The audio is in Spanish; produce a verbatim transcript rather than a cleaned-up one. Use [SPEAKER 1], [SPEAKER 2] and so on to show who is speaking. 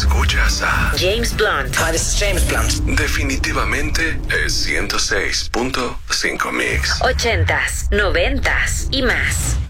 [SPEAKER 1] Escuchas a
[SPEAKER 2] James Blunt.
[SPEAKER 3] Hi, this is James Blunt.
[SPEAKER 1] Definitivamente es ciento seis punto cinco Mix.
[SPEAKER 2] Ochentas, noventas y más.